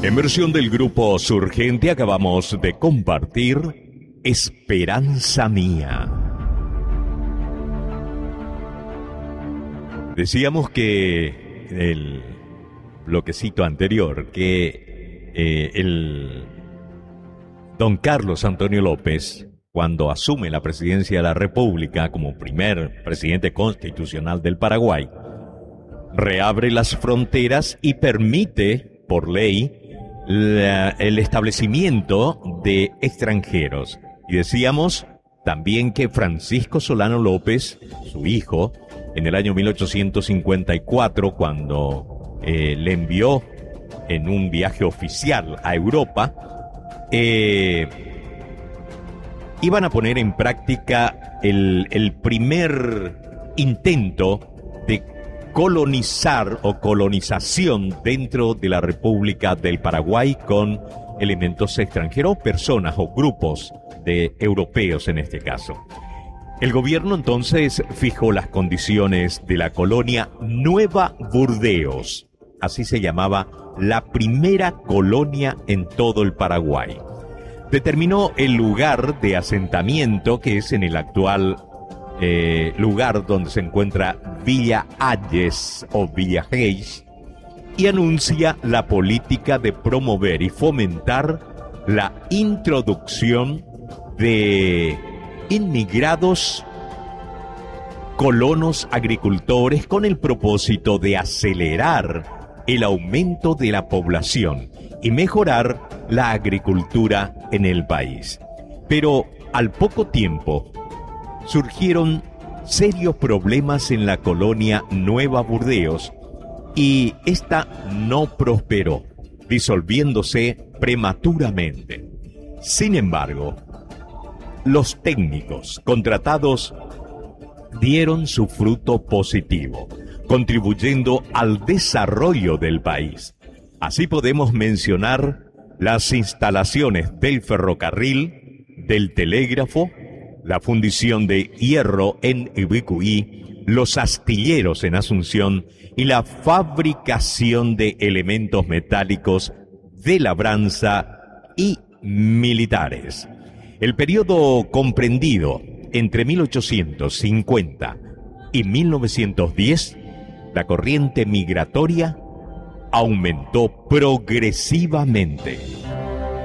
En versión del grupo Surgente acabamos de compartir Esperanza Mía. Decíamos que en el bloquecito anterior que el don Carlos Antonio López, cuando asume la presidencia de la República como primer presidente constitucional del Paraguay, reabre las fronteras y permite, por ley, el establecimiento de extranjeros. Y decíamos también que Francisco Solano López, su hijo, en el año 1854, cuando le envió en un viaje oficial a Europa, iban a poner en práctica el primer intento de colonizar o colonización dentro de la República del Paraguay con elementos extranjeros, personas o grupos de europeos en este caso. El gobierno entonces fijó las condiciones de la colonia Nueva Burdeos, así se llamaba la primera colonia en todo el Paraguay. Determinó el lugar de asentamiento, que es en el actual lugar donde se encuentra Villa Hayes o Villa Hayes, y anuncia la política de promover y fomentar la introducción de inmigrados colonos agricultores con el propósito de acelerar el aumento de la población y mejorar la agricultura en el país. Pero al poco tiempo surgieron serios problemas en la colonia Nueva Burdeos y esta no prosperó, disolviéndose prematuramente. Sin embargo, los técnicos contratados dieron su fruto positivo, contribuyendo al desarrollo del país. Así podemos mencionar las instalaciones del ferrocarril, del telégrafo, la fundición de hierro en Ibicuí, los astilleros en Asunción y la fabricación de elementos metálicos de labranza y militares. El periodo comprendido entre 1850 y 1910, la corriente migratoria aumentó progresivamente.